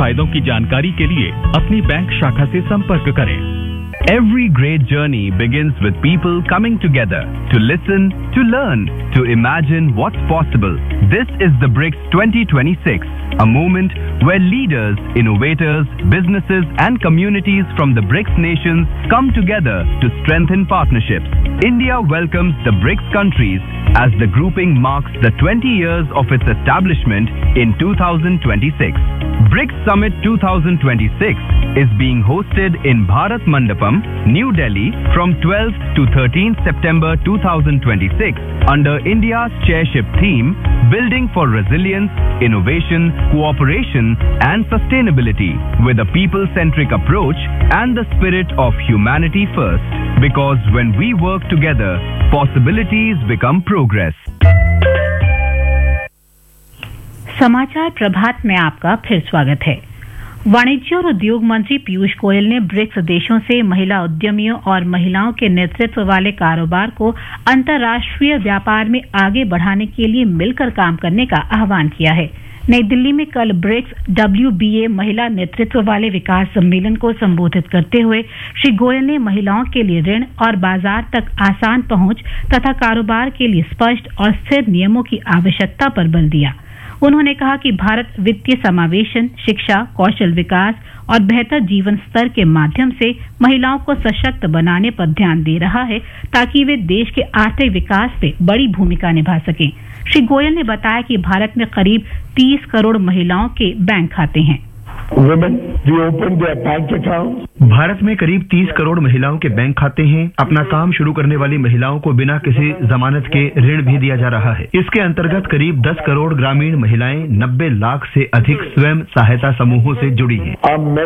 फायदों की जानकारी के लिए अपनी बैंक शाखा से संपर्क करें। Every great journey begins with people coming together to listen, to learn, to imagine what's possible. This is the BRICS 2026, a moment where leaders, innovators, businesses and communities from the BRICS nations come together to strengthen partnerships. India welcomes the BRICS countries as the grouping marks the 20 years of its establishment in 2026. BRICS Summit 2026 is being hosted in Bharat Mandapam, New Delhi from 12th to 13th September 2026 under India's chairship theme Building for Resilience, Innovation, Cooperation and Sustainability with a people-centric approach and the spirit of humanity first. Because when we work together, possibilities become progress. समाचार प्रभात में आपका फिर स्वागत है। वाणिज्य और उद्योग मंत्री पीयूष गोयल ने ब्रिक्स देशों से महिला उद्यमियों और महिलाओं के नेतृत्व वाले कारोबार को अंतर्राष्ट्रीय व्यापार में आगे बढ़ाने के लिए मिलकर काम करने का आह्वान किया है। नई दिल्ली में कल ब्रिक्स WBA महिला नेतृत्व वाले विकास सम्मेलन को संबोधित करते हुए श्री गोयल ने महिलाओं के लिए ऋण और बाजार तक आसान पहुंच तथा कारोबार के लिए स्पष्ट और स्थिर नियमों की आवश्यकता पर बल दिया। उन्होंने कहा कि भारत वित्तीय समावेशन, शिक्षा, कौशल विकास और बेहतर जीवन स्तर के माध्यम से महिलाओं को सशक्त बनाने पर ध्यान दे रहा है ताकि वे देश के आर्थिक विकास में बड़ी भूमिका निभा सकें। श्री गोयल ने बताया कि भारत में करीब 30 करोड़ महिलाओं के बैंक खाते हैं। भारत में करीब 30 करोड़ महिलाओं के बैंक खाते हैं। अपना काम शुरू करने वाली महिलाओं को बिना किसी जमानत के ऋण भी दिया जा रहा है। इसके अंतर्गत करीब 10 करोड़ ग्रामीण महिलाएं 90 लाख से अधिक स्वयं सहायता समूहों से जुड़ी हैं।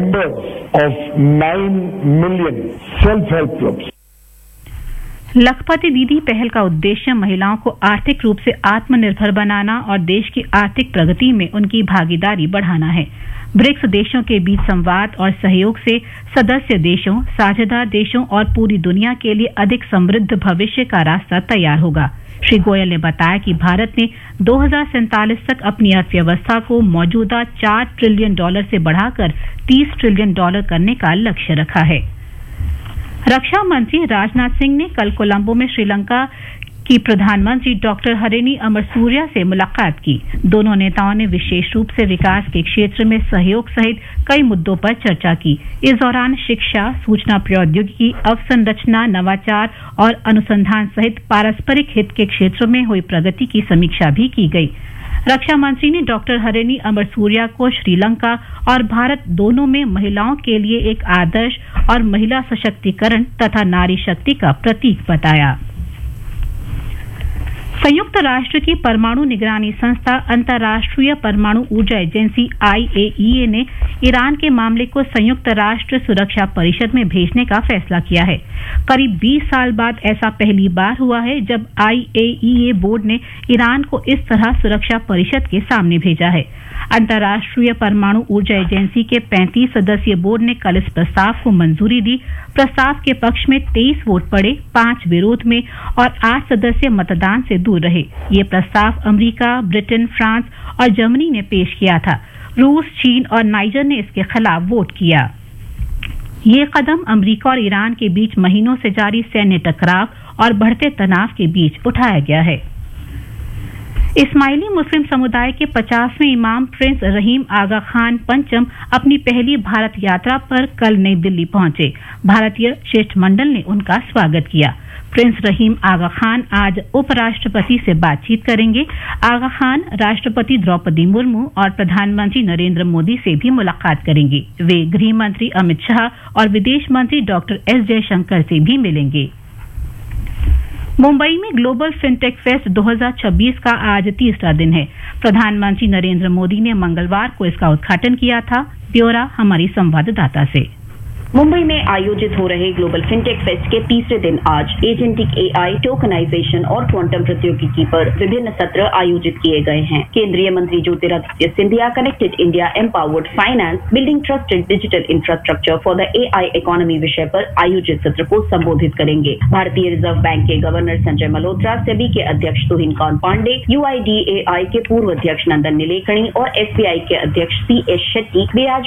लखपति दीदी पहल का उद्देश्य महिलाओं को आर्थिक रूप से आत्मनिर्भर बनाना और देश की आर्थिक प्रगति में उनकी भागीदारी बढ़ाना है। ब्रिक्स देशों के बीच संवाद और सहयोग से सदस्य देशों, साझेदार देशों और पूरी दुनिया के लिए अधिक समृद्ध भविष्य का रास्ता तैयार होगा। श्री गोयल ने बताया कि भारत ने 2047 तक अपनी अर्थव्यवस्था को मौजूदा $4 ट्रिलियन से बढ़ाकर $30 ट्रिलियन करने का लक्ष्य रखा है। रक्षा मंत्री राजनाथ सिंह ने कल कोलंबो में श्रीलंका की प्रधानमंत्री डॉक्टर हरिनी अमरसूरिया से मुलाकात की। दोनों नेताओं ने विशेष रूप से विकास के क्षेत्र में सहयोग सहित कई मुद्दों पर चर्चा की। इस दौरान शिक्षा, सूचना प्रौद्योगिकी, अवसंरचना, नवाचार और अनुसंधान सहित पारस्परिक हित के क्षेत्रों में हुई प्रगति की समीक्षा भी की गई। रक्षा मंत्री ने डॉक्टर हरिनी अमरसूरिया को श्रीलंका और भारत दोनों में महिलाओं के लिए एक आदर्श और महिला सशक्तिकरण तथा नारी शक्ति का प्रतीक बताया। संयुक्त राष्ट्र की परमाणु निगरानी संस्था अंतर्राष्ट्रीय परमाणु ऊर्जा एजेंसी IAEA ने ईरान के मामले को संयुक्त राष्ट्र सुरक्षा परिषद में भेजने का फैसला किया है। करीब 20 साल बाद ऐसा पहली बार हुआ है जब IAEA बोर्ड ने ईरान को इस तरह सुरक्षा परिषद के सामने भेजा है। अंतर्राष्ट्रीय परमाणु ऊर्जा एजेंसी के 35 सदस्यीय बोर्ड ने कल इस प्रस्ताव को मंजूरी दी। प्रस्ताव के पक्ष में 23 वोट पड़े, 5 विरोध में और 8 सदस्य मतदान से दूर रहे। ये प्रस्ताव अमेरिका, ब्रिटेन, फ्रांस और जर्मनी ने पेश किया था। रूस, चीन और नाइजर ने इसके खिलाफ वोट किया। ये कदम अमेरिका और ईरान के बीच महीनों से जारी सैन्य टकराव और बढ़ते तनाव के बीच उठाया गया है। इस्माइली मुस्लिम समुदाय के 50वें इमाम प्रिंस रहीम आगा खान पंचम अपनी पहली भारत यात्रा पर कल नई दिल्ली पहुंचे। भारतीय शिष्टमंडल ने उनका स्वागत किया। प्रिंस रहीम आगा खान आज उपराष्ट्रपति से बातचीत करेंगे। आगा खान राष्ट्रपति द्रौपदी मुर्मू और प्रधानमंत्री नरेंद्र मोदी से भी मुलाकात करेंगे। वे गृह मंत्री अमित शाह और विदेश मंत्री डॉक्टर S जयशंकर से भी मिलेंगे। मुंबई में ग्लोबल फिनटेक फेस्ट 2026 का आज तीसरा दिन है। प्रधानमंत्री नरेंद्र मोदी ने मंगलवार को इसका उद्घाटन किया था। ब्यौरा हमारी संवाददाता से। मुंबई में आयोजित हो रहे ग्लोबल फिनटेक फेस्ट के तीसरे दिन आज एजेंटिक AI, टोकनाइजेशन और क्वांटम प्रौद्योगिकी पर विभिन्न सत्र आयोजित किए गए हैं। केंद्रीय मंत्री Jyotiraditya Scindia connected India empowered finance building trusted digital infrastructure for the AI economy विषय पर आयोजित सत्र को संबोधित करेंगे। भारतीय रिजर्व बैंक के गवर्नर संजय मल्होत्रा, सेबी के अध्यक्ष तुहिन कांत पांडे, UIDAI के पूर्व अध्यक्ष नंदन नीलेकणी और SBI के अध्यक्ष CS शेट्टी भी आज